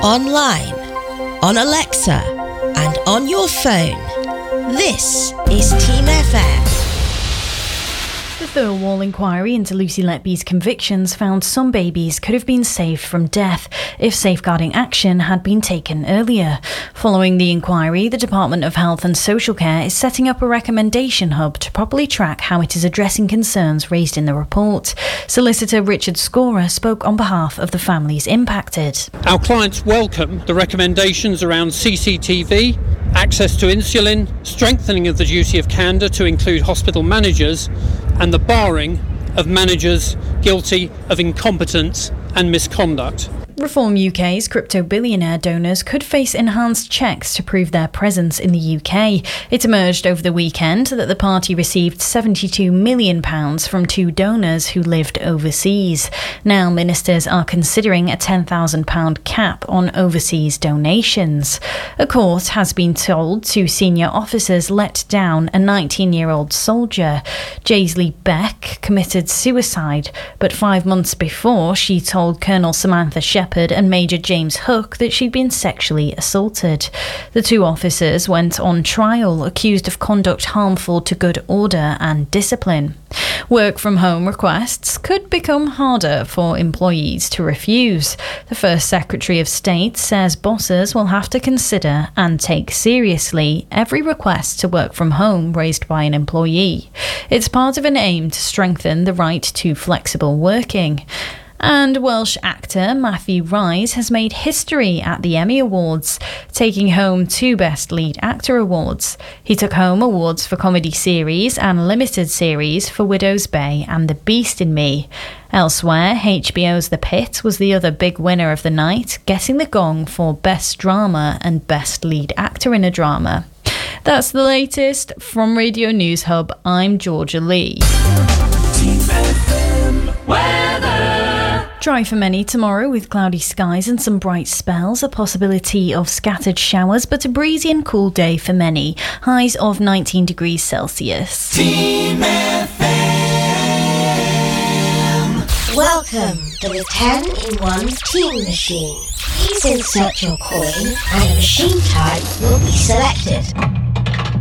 online, on Alexa, and on your phone. This is Team FM. The Thirlwall inquiry into Lucy Letby's convictions found some babies could have been saved from death if safeguarding action had been taken earlier. Following the inquiry, the Department of Health and Social Care is setting up a recommendation hub to properly track how it is addressing concerns raised in the report. Solicitor Richard Scorer spoke on behalf of the families impacted. Our clients welcome the recommendations around CCTV, access to insulin, strengthening of the duty of candour to include hospital managers, and the barring of managers guilty of incompetence and misconduct. Reform UK's crypto billionaire donors could face enhanced checks to prove their presence in the UK. It emerged over the weekend that the party received £72 million from two donors who lived overseas. Now ministers are considering a £10,000 cap on overseas donations. A court has been told two senior officers let down a 19-year-old soldier. Jaisley Beck committed suicide, but 5 months before she told Colonel Samantha Shepherd and Major James Hook that she'd been sexually assaulted. The two officers went on trial accused of conduct harmful to good order and discipline. Work from home requests could become harder for employees to refuse. The First Secretary of State says bosses will have to consider and take seriously every request to work from home raised by an employee. It's part of an aim to strengthen the right to flexible working. And Welsh actor Matthew Rhys has made history at the Emmy Awards, taking home 2 Best Lead Actor awards. He took home awards for Comedy Series and Limited Series for Widow's Bay and The Beast in Me. Elsewhere, HBO's The Pit was the other big winner of the night, getting the gong for Best Drama and Best Lead Actor in a Drama. That's the latest from Radio News Hub. I'm Georgia Lee. Team FM weather. Dry for many tomorrow with cloudy skies and some bright spells, a possibility of scattered showers, but a breezy and cool day for many. Highs of 19 degrees Celsius. Team FM. Welcome to the 10-in-1 Team Machine. Please insert your coin and a machine type will be selected.